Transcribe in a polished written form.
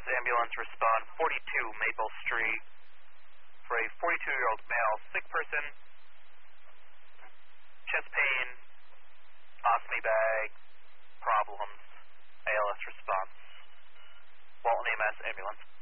ambulance, respond 42 Maple Street for a 42-year-old male sick person, chest pain, ostomy bag, problems, ALS response. Walton EMS ambulance.